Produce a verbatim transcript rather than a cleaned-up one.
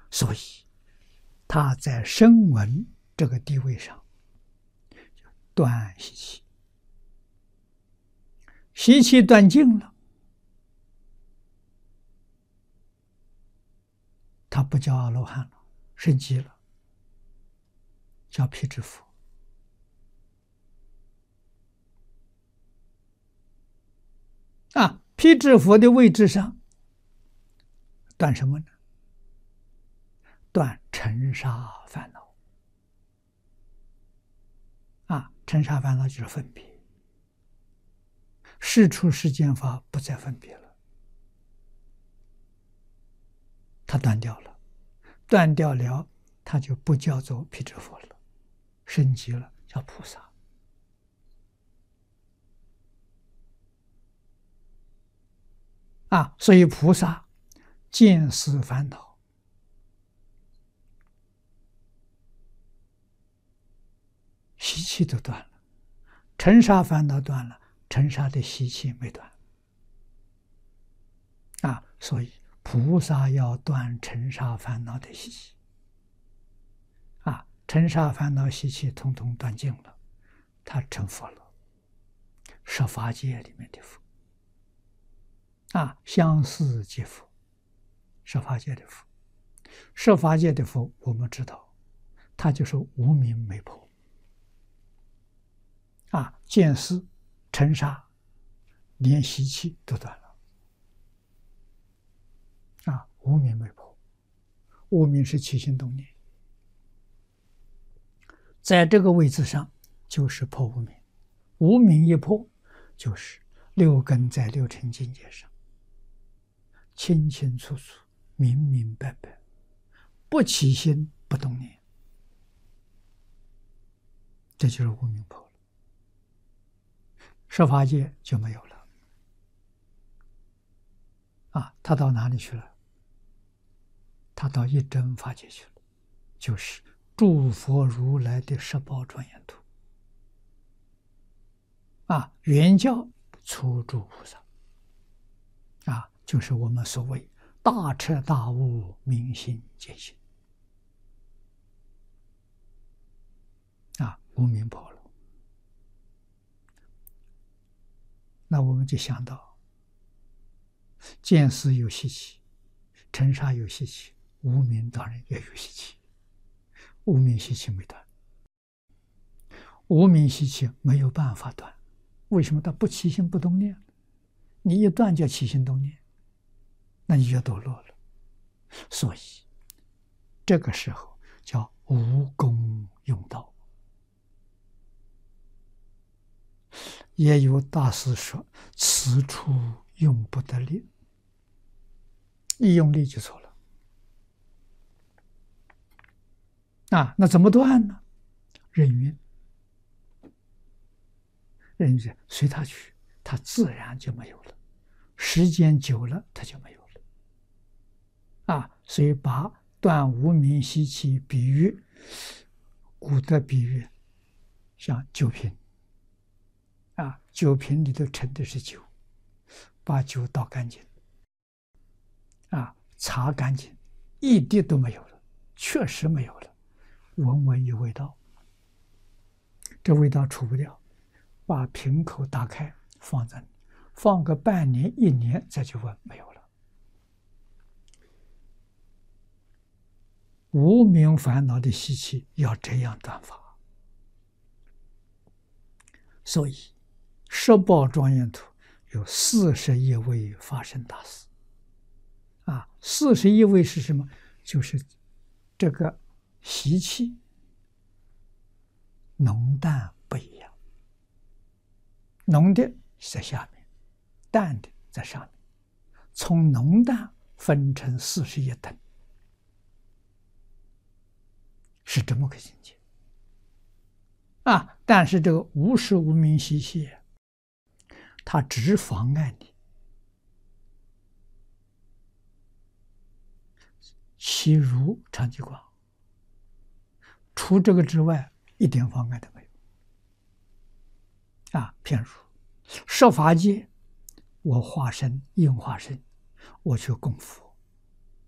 所以他在声闻这个地位上断习气，习气断尽了，他不叫阿罗汉了，升级了，叫辟支佛。啊，辟支佛的位置上断什么呢？断尘沙烦恼。啊，尘沙烦恼就是分别，事出世间法不再分别了，他断掉了，断掉了，他就不叫做辟支佛了，升级了，叫菩萨。啊，所以菩萨见思烦恼，习气都断了，尘沙烦恼断了，尘沙的习气没断。啊，所以菩萨要断尘沙烦恼的习气。啊，尘沙烦恼习气统统断尽了，他成佛了，十法界里面的佛。啊，相似即佛，十法界的佛，十法界的佛，我们知道，他就是无明没破。啊，见思、尘沙，连习气都断了。啊，无明没破，无明是起心动念，在这个位置上就是破无明，无明一破，就是六根在六尘境界上。清清楚楚，明明白白，不起心不动念，这就是无明破了，十法界就没有了。啊，他到哪里去了？他到一真法界去了，就是诸佛如来的十宝庄严土。啊，原教初住菩萨。啊，就是我们所谓大彻大悟，明心见性。啊，无明破了，那我们就想到，见思有习气，尘沙有习气，无明当然也有习气，无明习气没断，无明习气没有办法断，为什么？它不起心不动念，你一断就起心动念，那你就堕落了。所以这个时候叫无功用道。也有大师说，此处用不得力，一用力就错了。啊，那怎么断呢？任运，任运随他去，他自然就没有了。时间久了，他就没有了。啊，所以把断无明习气比喻，古德比喻像酒瓶。啊，酒瓶里头盛的是酒，把酒倒干净，啊，擦干净，一滴都没有了，确实没有了，闻闻有味道，这味道除不掉，把瓶口打开，放在，放个半年一年再去闻，没有了。无明烦恼的习气要这样断法，所以十宝庄严土有四十一位法身大师。啊，四十一位是什么？就是这个习气浓淡不一样，浓的在下面，淡的在上面，从浓淡分成四十一等，是这么个境界。啊，但是这个无始无明习气，它只妨碍你，其如常寂光，除这个之外一点妨碍都没有。啊，譬如十法界，我化身应化身，我去供佛，